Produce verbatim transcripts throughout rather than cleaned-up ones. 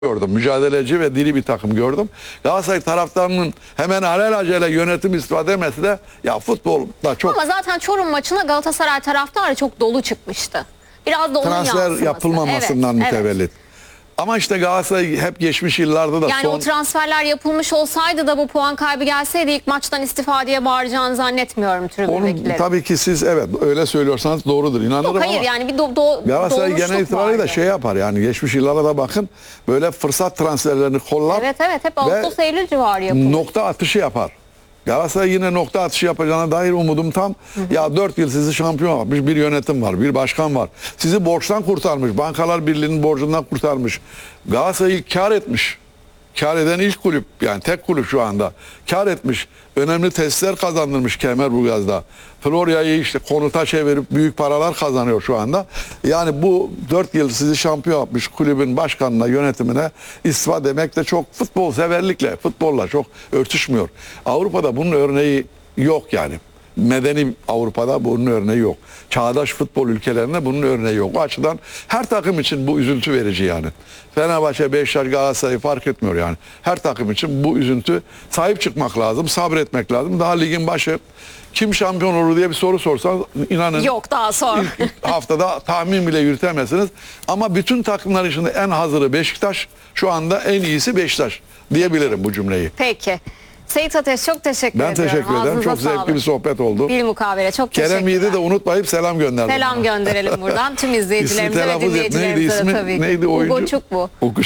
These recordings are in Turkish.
gördüm. Mücadeleci ve diri bir takım gördüm. Galatasaray taraftarının hemen alelacele yönetim istifa demesi de ya futbolda çok... Ama zaten Çorum maçına Galatasaray taraftarı çok dolu çıkmıştı. Biraz da onun transfer yansıması. yapılmamasından Evet, mütevellit. evet. Ama işte Galatasaray hep geçmiş yıllarda da Yani son... o transferler yapılmış olsaydı da bu puan kaybı gelseydi ilk maçtan istifa diye bağıracağını zannetmiyorum Onun, tribündekilerin. tabii ki siz evet öyle söylüyorsanız doğrudur. İnanırım Yok hayır ama yani bir do do Galatasaray genel dolmuşluk itibariyle vardı. şey yapar yani geçmiş yıllara da bakın böyle fırsat transferlerini kollar. Evet evet hep Ağustos Eylül civarı yapılmış. Nokta atışı yapar. Galatasaray yine nokta atışı yapacağına dair umudum tam. Hı hı. Ya dört yıl sizi şampiyon yapmış bir yönetim var, bir başkan var. Sizi borçtan kurtarmış, Bankalar Birliği'nin borcundan kurtarmış. Galatasaray ilk kar etmiş. Kar eden ilk kulüp, yani tek kulüp şu anda. Kar etmiş, önemli tesisler kazandırmış Kemerburgaz'da. Florya'yı işte konuta çevirip büyük paralar kazanıyor şu anda. Yani bu dört yıl sizi şampiyon yapmış kulübün başkanına, yönetimine istifa demek de çok futbol severlikle, futbolla çok örtüşmüyor. Avrupa'da bunun örneği yok yani. Medeni Avrupa'da bunun örneği yok. Çağdaş futbol ülkelerinde bunun örneği yok. O açıdan her takım için bu üzüntü verici yani. Fenerbahçe, Beşiktaş, Galatasaray fark etmiyor yani. Her takım için bu üzüntü, sahip çıkmak lazım, sabretmek lazım. Daha ligin başı kim şampiyon olur diye bir soru sorsanız inanın yok daha sonra. ilk haftada tahmin bile yürütemezsiniz. Ama bütün takımlar içinde en hazırı Beşiktaş, şu anda en iyisi Beşiktaş diyebilirim bu cümleyi. Peki. Seyit Ateş çok teşekkür Ben ediyorum. teşekkür ederim. Ağzınıza Çok zevkli sağlık. bir sohbet oldu. Bir mukavele çok Kerem teşekkürler. Yiğit'i de unutmayıp selam gönderdim. Selam gönderelim buradan tüm izleyicilerimize ve telaffuz et. Neydi dinleyicilerimize ismi? de tabii ki. Neydi oyuncu? Ugo Çukbu. Ugo.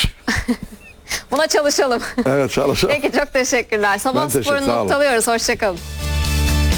Buna çalışalım. Evet çalışalım. Peki çok teşekkürler. Sabah Ben teşekkür- sporunu sağ olun. noktalıyoruz. Hoşçakalın.